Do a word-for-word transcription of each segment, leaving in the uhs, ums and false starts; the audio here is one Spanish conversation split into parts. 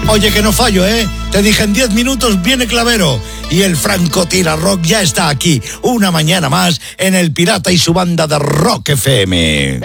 Oye, que no fallo, ¿eh? Te dije en diez minutos viene Clavero. Y el Francotira Rock ya está aquí, una mañana más, en El Pirata y su banda de Rock F M.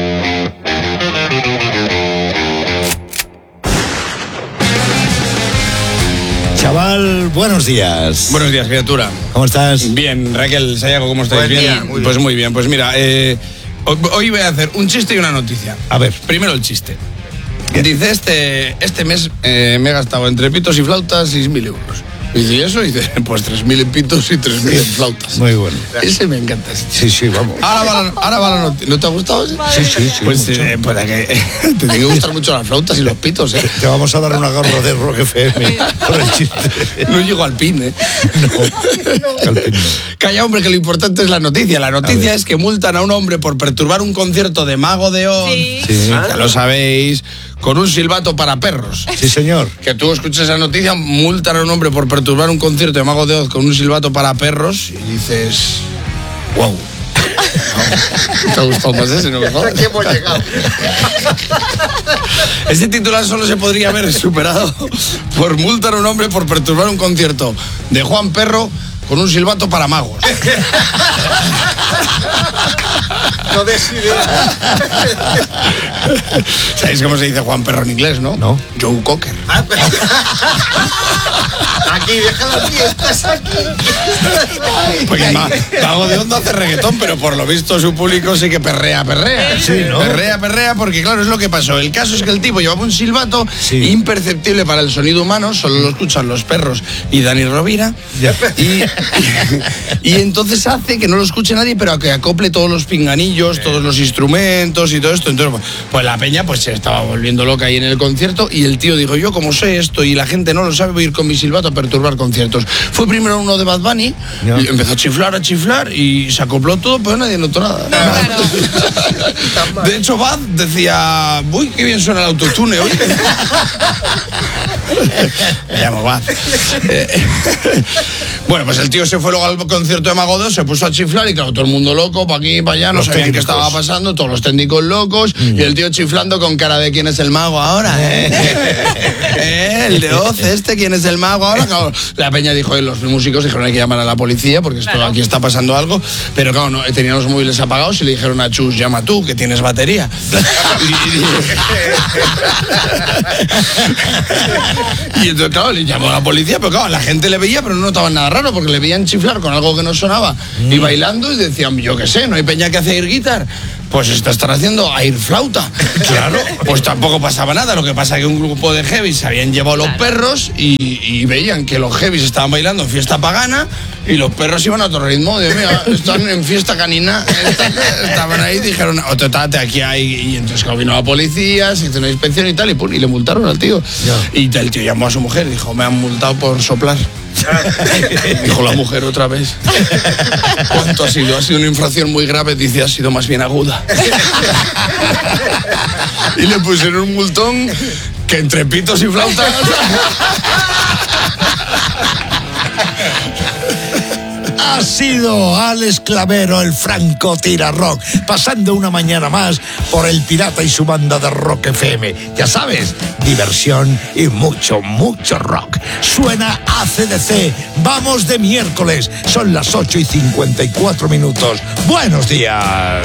Chaval, buenos días. Buenos días, criatura. ¿Cómo estás? Bien, Raquel, Sayago, ¿cómo estáis? Buen ¿Bien? día, muy pues bien. muy bien, pues mira, eh, hoy voy a hacer un chiste y una noticia. A ver. Primero el chiste. Dice, este, este mes eh, me he gastado entre pitos y flautas seis mil euros. Y dice, ¿y eso? Y dice, pues tres mil en pitos y tres mil en flautas. Muy bueno. Ese me encanta. Ese. Sí, sí, vamos. Ahora va la, ahora va la noticia. ¿No te ha gustado ese? Sí, sí, sí. Pues eh, para que te tiene que gustar mucho las flautas y los pitos, ¿eh? Te vamos a dar una gorra de Rock F M por el chiste. No llego al pin, ¿eh? No, al pin no. Calla, hombre, que lo importante es la noticia. La noticia es que multan a un hombre por perturbar un concierto de Mago de Oz. Sí. Sí. Ya lo sabéis, con un silbato para perros. Sí, señor. Que tú escuchas esa noticia, multan a un hombre por perturbar un concierto de Mago de Oz con un silbato para perros y dices, wow. ¿Te ha gustado más ese, no? Mejor? Aquí hemos llegado. Este titular solo se podría haber superado por multar a un hombre por perturbar un concierto de Juan Perro con un silbato para magos. No des idea. ¿Sabéis cómo se dice Juan Perro en inglés, no? No. Joe Cocker. Aquí, déjalo aquí, estás aquí. Porque Ma- Mago de Oz no hace reggaetón, pero por lo visto su público sí que perrea, perrea. Sí, ¿no? Perrea, perrea, porque claro, es lo que pasó. El caso es que el tipo llevaba un silbato Sí. imperceptible para el sonido humano, solo lo escuchan los perros y Dani Rovira. Ya. Y, y entonces hace que no lo escuche nadie, pero que acople todos los pinganillos, todos los instrumentos y todo esto. Entonces, pues la peña pues se estaba volviendo loca ahí en el concierto y el tío dijo, yo como sé esto y la gente no lo sabe, voy a ir con mi silbato a perturbar conciertos. Fue primero uno de Bad Bunny, Ya. y empezó a chiflar, a chiflar y se acopló todo, pero nadie notó nada. De hecho, Bad decía, uy, qué bien suena el autotune hoy. Me llamo Bad. Eh, Bueno, pues el tío se fue luego al concierto de Mago de Oz, se puso a chiflar y claro, todo el mundo loco, para aquí, para allá, no Los sabían qué técnicos. estaba pasando, todos los técnicos locos y el tío chiflando con cara de quién es el mago ahora, ¿eh? ¿Eh? El de Oz, este, quién es el mago ahora. Claro, la peña dijo, y los músicos dijeron hay que llamar a la policía porque esto, Claro. aquí está pasando algo, pero claro, no, tenían los móviles apagados y le dijeron a Chus, llama tú, que tienes batería. Y, y entonces, claro, le llamó a la policía, pero claro, la gente le veía, pero no notaban nada raro, porque le veían chiflar con algo que no sonaba y bailando y decían, yo qué sé, no hay peña que hace air guitar. Pues esto están haciendo air flauta. Claro, pues tampoco pasaba nada. Lo que pasa es que un grupo de heavies se habían llevado los perros y, y veían que los heavies estaban bailando en fiesta pagana y los perros iban a otro ritmo. Dios mío, están en fiesta canina. Están- Estaban ahí y dijeron, ototate, aquí hay. Y entonces claro, vino la policía, se hizo una inspección y tal, y, pum, y le multaron al tío. Ya. Y el tío llamó a su mujer y dijo, me han multado por soplar. Dijo la mujer otra vez. ¿Cuánto ha sido? Ha sido una infracción muy grave, dice, ha sido más bien aguda. Y le pusieron un multón que entre pitos y flautas. Ha sido Alex Clavero, el Francotira Rock, pasando una mañana más por El Pirata y su banda de Rock F M. Ya sabes, diversión y mucho, mucho rock. Suena A C D C, vamos de miércoles, son las ocho y cincuenta y cuatro minutos. ¡Buenos días!